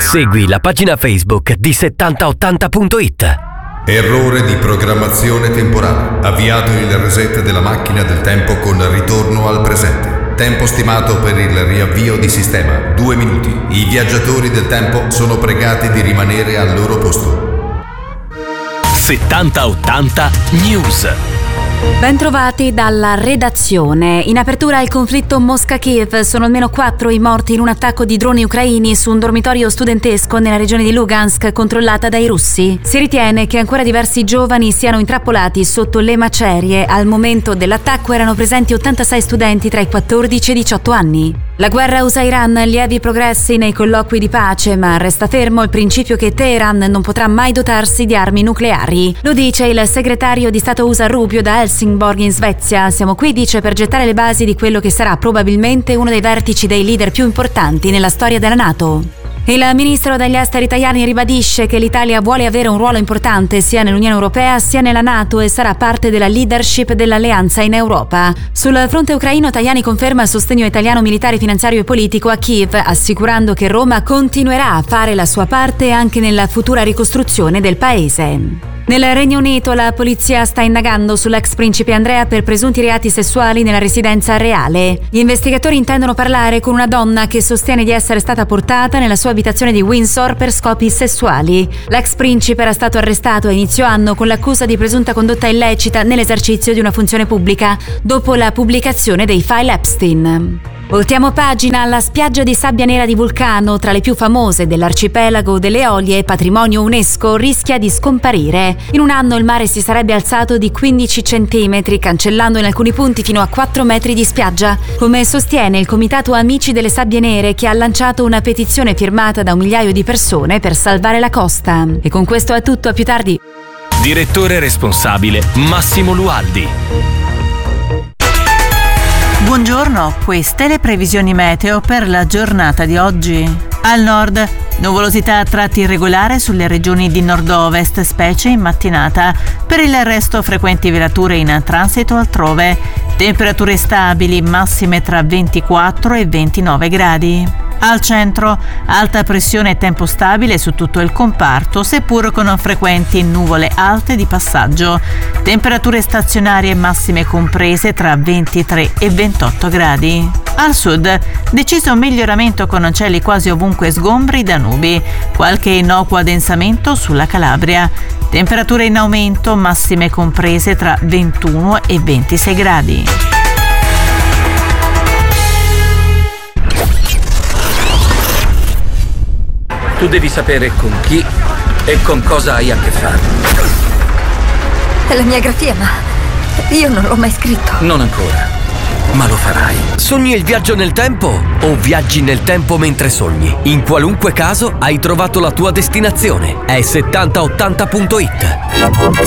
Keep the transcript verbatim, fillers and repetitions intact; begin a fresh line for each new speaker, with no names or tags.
Segui la pagina Facebook di settanta ottanta punto it.
Errore di programmazione temporale. Avviato il reset della macchina del tempo con ritorno al presente. Tempo stimato per il riavvio di sistema: due minuti. I viaggiatori del tempo sono pregati di rimanere al loro posto.
settanta ottanta News.
Bentrovati dalla redazione. In apertura il conflitto Mosca-Kiev. Sono almeno quattro i morti in un attacco di droni ucraini su un dormitorio studentesco nella regione di Lugansk controllata dai russi. Si ritiene che ancora diversi giovani siano intrappolati sotto le macerie. Al momento dell'attacco erano presenti ottantasei studenti tra i quattordici e i diciotto anni. La guerra U S A-Iran, lievi progressi nei colloqui di pace, ma resta fermo il principio che Teheran non potrà mai dotarsi di armi nucleari. Lo dice il segretario di Stato U S A Rubio da Helsingborg in Svezia. Siamo qui, dice, per gettare le basi di quello che sarà probabilmente uno dei vertici dei leader più importanti nella storia della NATO. Il ministro degli esteri italiani ribadisce che l'Italia vuole avere un ruolo importante sia nell'Unione Europea sia nella NATO e sarà parte della leadership dell'alleanza in Europa. Sul fronte ucraino, Tajani conferma il sostegno italiano militare, finanziario e politico a Kiev, assicurando che Roma continuerà a fare la sua parte anche nella futura ricostruzione del paese. Nel Regno Unito la polizia sta indagando sull'ex principe Andrea per presunti reati sessuali nella residenza reale. Gli investigatori intendono parlare con una donna che sostiene di essere stata portata nella sua abitazione di Windsor per scopi sessuali. L'ex principe era stato arrestato a inizio anno con l'accusa di presunta condotta illecita nell'esercizio di una funzione pubblica dopo la pubblicazione dei file Epstein. Voltiamo pagina. La spiaggia di sabbia nera di Vulcano, tra le più famose dell'arcipelago delle Eolie, patrimonio UNESCO, rischia di scomparire. In un anno il mare si sarebbe alzato di quindici centimetri, cancellando in alcuni punti fino a quattro metri di spiaggia, come sostiene il Comitato Amici delle Sabbie Nere, che ha lanciato una petizione firmata da un migliaio di persone per salvare la costa. E con questo è tutto, a più tardi.
Direttore responsabile Massimo Lualdi.
Buongiorno, queste le previsioni meteo per la giornata di oggi. Al nord, nuvolosità a tratti irregolare sulle regioni di nord-ovest, specie in mattinata. Per il resto frequenti velature in transito altrove. Temperature stabili, massime tra ventiquattro e ventinove gradi. Al centro, alta pressione e tempo stabile su tutto il comparto, seppur con frequenti nuvole alte di passaggio. Temperature stazionarie massime comprese tra ventitré e ventotto gradi. Al sud, deciso miglioramento con cieli quasi ovunque sgombri da nubi. Qualche innocuo addensamento sulla Calabria. Temperature in aumento, massime comprese tra ventuno e ventisei gradi.
Tu devi sapere con chi e con cosa hai a che fare.
È la mia grafia, ma io non l'ho mai scritto.
Non ancora, ma lo farai.
Sogni il viaggio nel tempo o viaggi nel tempo mentre sogni? In qualunque caso hai trovato la tua destinazione. È settanta ottanta punto it.